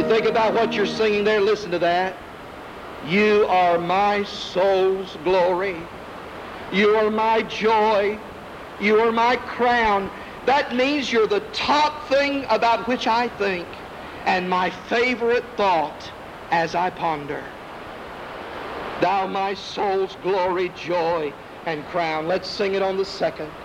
think about what you're singing there, listen to that. You are my soul's glory. You are my joy. You are my crown. That means you're the top thing about which I think and my favorite thought as I ponder. Thou my soul's glory, joy, and crown. Let's sing it on the second.